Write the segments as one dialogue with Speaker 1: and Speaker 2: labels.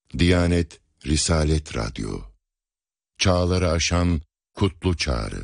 Speaker 1: Diyanet Risalet Radyo. Çağları aşan kutlu çağrı.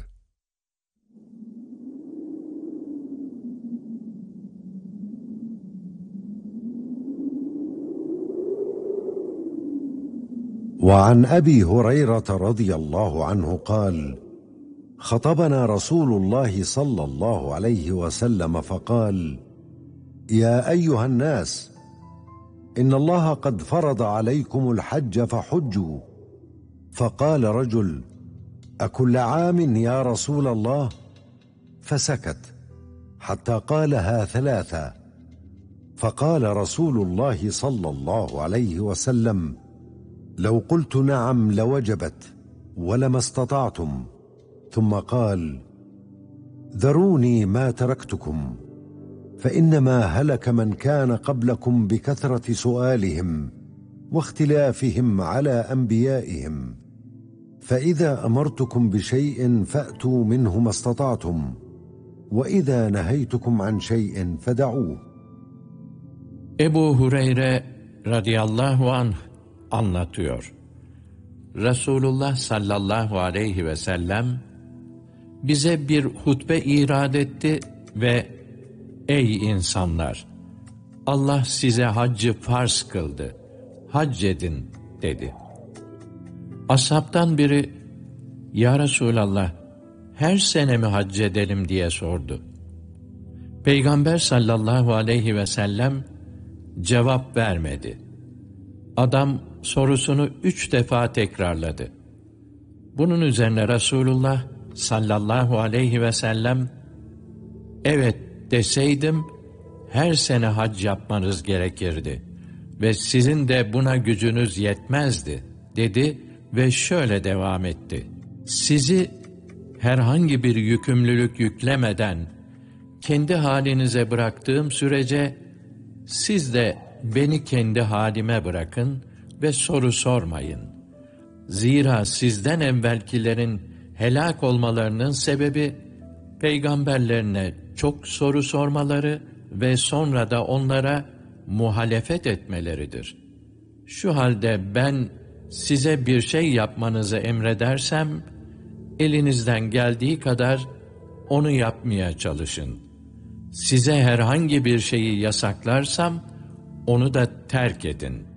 Speaker 2: وعن أبي هريرة رضي الله عنه قال: خطبنا رسول الله صلى الله عليه وسلم فقال: يا أيها الناس، إن الله قد فرض عليكم الحج فحجوا. فقال رجل: أكل عام يا رسول الله؟ فسكت حتى قالها ثلاثا، فقال رسول الله صلى الله عليه وسلم: لو قلت نعم لوجبت ولما استطعتم. ثم قال: ذروني ما تركتكم، فإنما هلك من كان قبلكم بكثرة سؤالهم واختلافهم على أنبيائهم، فإذا أمرتكم بشيء فأتوا منه ما استطعتم، وإذا نهيتكم عن شيء فدعوه.
Speaker 3: Ebu Hureyre radıyallahu anh anlatıyor. Resulullah sallallahu aleyhi ve sellem bize bir hutbe irad etti ve ey insanlar! Allah size haccı farz kıldı. Hac edin dedi. Ashabtan biri, ya Resulallah, her sene mi hac edelim diye sordu. Peygamber sallallahu aleyhi ve sellem cevap vermedi. Adam sorusunu 3 defa tekrarladı. Bunun üzerine Resulullah sallallahu aleyhi ve sellem, evet deseydim her sene hac yapmanız gerekirdi ve sizin de buna gücünüz yetmezdi dedi ve şöyle devam etti. Sizi herhangi bir yükümlülük yüklemeden kendi halinize bıraktığım sürece siz de beni kendi halime bırakın ve soru sormayın. Zira sizden evvelkilerin helak olmalarının sebebi peygamberlerine çok soru sormaları ve sonra da onlara muhalefet etmeleridir. Şu halde ben size bir şey yapmanızı emredersem, elinizden geldiği kadar onu yapmaya çalışın. Size herhangi bir şeyi yasaklarsam, onu da terk edin.